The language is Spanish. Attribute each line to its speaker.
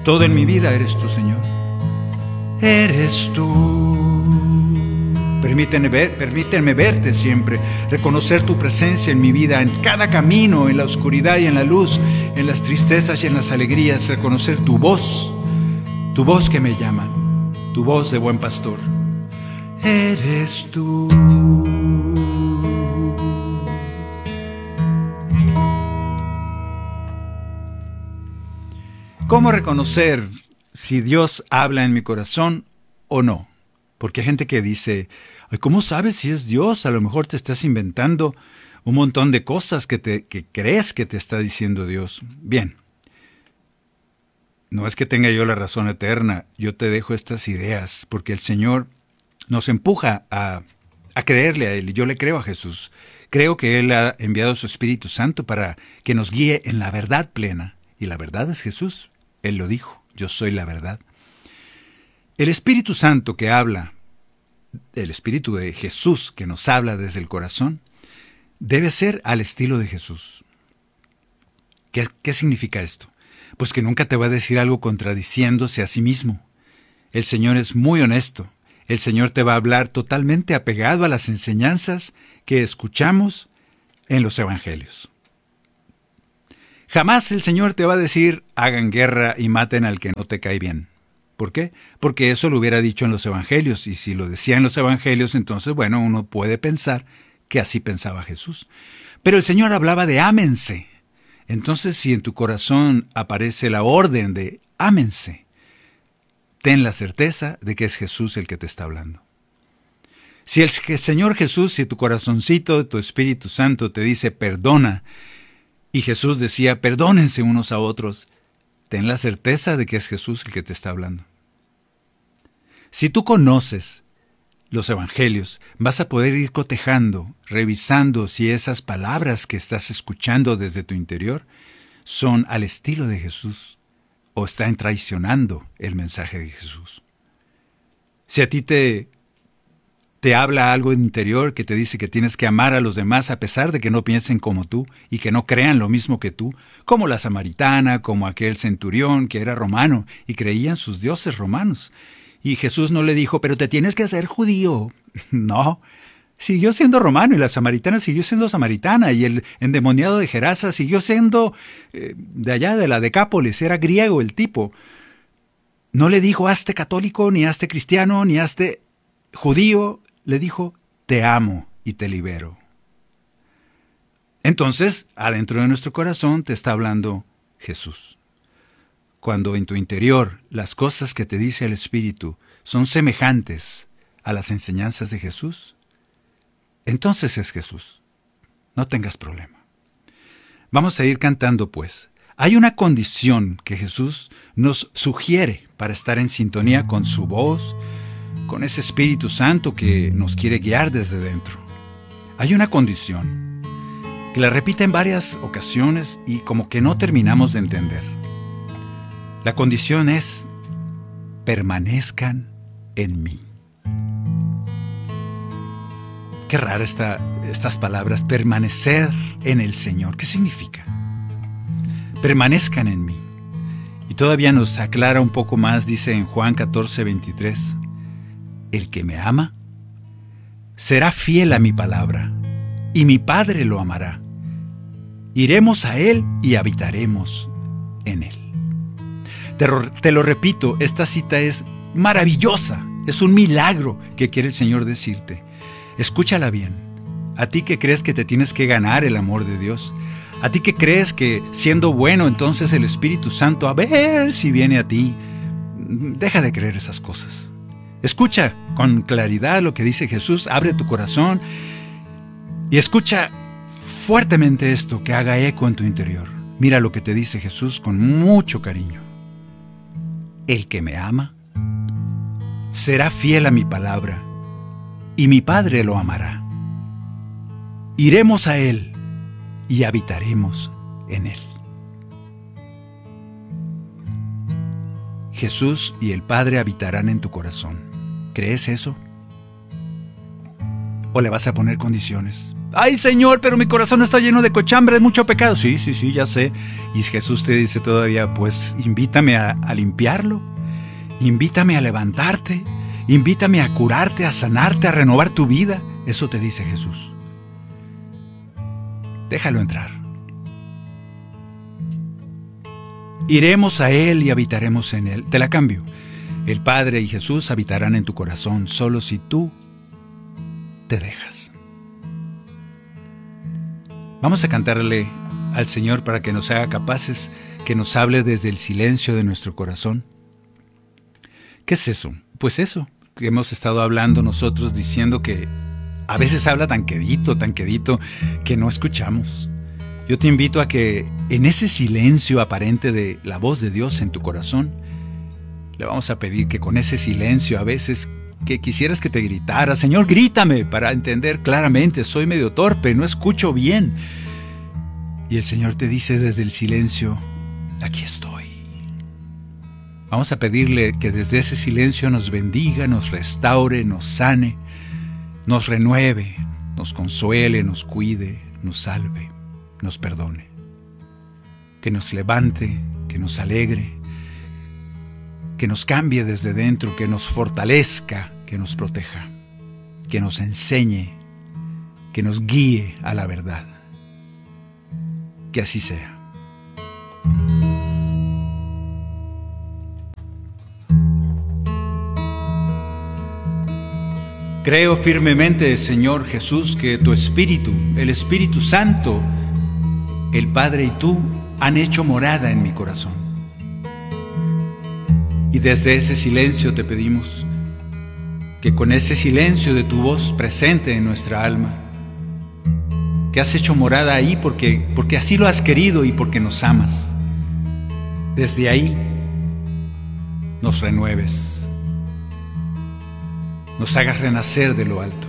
Speaker 1: Todo en mi vida eres tú, Señor. Eres tú. Permíteme verte siempre, reconocer tu presencia en mi vida, en cada camino, en la oscuridad y en la luz, en las tristezas y en las alegrías, reconocer tu voz que me llama, tu voz de buen pastor. Eres tú. ¿Cómo reconocer si Dios habla en mi corazón o no? Porque hay gente que dice, ay, ¿cómo sabes si es Dios? A lo mejor te estás inventando un montón de cosas que crees que te está diciendo Dios. Bien, no es que tenga yo la razón eterna, yo te dejo estas ideas, porque el Señor nos empuja a creerle a Él, y yo le creo a Jesús. Creo que Él ha enviado su Espíritu Santo para que nos guíe en la verdad plena, y la verdad es Jesús. Él lo dijo, yo soy la verdad. El Espíritu Santo que habla, el Espíritu de Jesús que nos habla desde el corazón, debe ser al estilo de Jesús. ¿Qué significa esto? Pues que nunca te va a decir algo contradiciéndose a sí mismo. El Señor es muy honesto. El Señor te va a hablar totalmente apegado a las enseñanzas que escuchamos en los Evangelios. Jamás el Señor te va a decir, hagan guerra y maten al que no te cae bien. ¿Por qué? Porque eso lo hubiera dicho en los Evangelios, y si lo decía en los Evangelios, entonces, bueno, uno puede pensar que así pensaba Jesús. Pero el Señor hablaba de ámense. Entonces, si en tu corazón aparece la orden de ámense, ten la certeza de que es Jesús el que te está hablando. Si el Señor Jesús, si tu corazoncito, tu Espíritu Santo te dice perdona, y Jesús decía perdónense unos a otros, ten la certeza de que es Jesús el que te está hablando. Si tú conoces los Evangelios, vas a poder ir cotejando, revisando si esas palabras que estás escuchando desde tu interior son al estilo de Jesús o están traicionando el mensaje de Jesús. Si a ti te habla algo interior que te dice que tienes que amar a los demás a pesar de que no piensen como tú y que no crean lo mismo que tú, como la samaritana, como aquel centurión que era romano y creían sus dioses romanos. Y Jesús no le dijo, pero te tienes que hacer judío. No, siguió siendo romano y la samaritana siguió siendo samaritana y el endemoniado de Gerasa siguió siendo de allá de la Decápolis, era griego el tipo. No le dijo, hazte católico, ni hazte cristiano, ni hazte judío. Le dijo, te amo y te libero. Entonces, adentro de nuestro corazón te está hablando Jesús. Cuando en tu interior las cosas que te dice el Espíritu son semejantes a las enseñanzas de Jesús, entonces es Jesús. No tengas problema. Vamos a ir cantando pues. Hay una condición que Jesús nos sugiere para estar en sintonía con su voz, con ese Espíritu Santo que nos quiere guiar desde dentro. Hay una condición que la repite en varias ocasiones y como que no terminamos de entender. La condición es, permanezcan en mí. Qué rara estas palabras, permanecer en el Señor. ¿Qué significa? Permanezcan en mí. Y todavía nos aclara un poco más, dice en Juan 14:23, el que me ama será fiel a mi palabra, y mi Padre lo amará. Iremos a Él y habitaremos en Él. Te lo repito, esta cita es maravillosa, es un milagro que quiere el Señor decirte. Escúchala bien. A ti que crees que te tienes que ganar el amor de Dios, a ti que crees que siendo bueno entonces el Espíritu Santo a ver si viene a ti, deja de creer esas cosas. Escucha con claridad lo que dice Jesús, abre tu corazón y escucha fuertemente esto que haga eco en tu interior. Mira lo que te dice Jesús con mucho cariño. El que me ama será fiel a mi palabra y mi Padre lo amará. Iremos a Él y habitaremos en Él. Jesús y el Padre habitarán en tu corazón. ¿Crees eso? ¿O le vas a poner condiciones? Ay, Señor, pero mi corazón está lleno de cochambre, mucho pecado. Sí, ya sé. Y Jesús te dice todavía, pues invítame a limpiarlo, invítame a levantarte, invítame a curarte, a sanarte, a renovar tu vida. Eso te dice Jesús. Déjalo entrar. Iremos a Él y habitaremos en Él. Te la cambio. El Padre y Jesús habitarán en tu corazón solo si tú te dejas. Vamos a cantarle al Señor para que nos haga capaces, que nos hable desde el silencio de nuestro corazón. ¿Qué es eso? Pues eso, que hemos estado hablando nosotros, diciendo que a veces habla tan quedito, que no escuchamos. Yo te invito a que en ese silencio aparente de la voz de Dios en tu corazón, le vamos a pedir que con ese silencio a veces que quisieras que te gritara, Señor, grítame para entender claramente, soy medio torpe, no escucho bien. Y el Señor te dice desde el silencio, aquí estoy. Vamos a pedirle que desde ese silencio nos bendiga, nos restaure, nos sane, nos renueve, nos consuele, nos cuide, nos salve, nos perdone. Que nos levante, que nos alegre, que nos cambie desde dentro, que nos fortalezca, que nos proteja, que nos enseñe, que nos guíe a la verdad. Que así sea. Creo firmemente, Señor Jesús, que tu Espíritu, el Espíritu Santo, el Padre y tú han hecho morada en mi corazón. Y desde ese silencio te pedimos que con ese silencio de tu voz presente en nuestra alma, que has hecho morada ahí porque así lo has querido y porque nos amas, desde ahí nos renueves, nos hagas renacer de lo alto.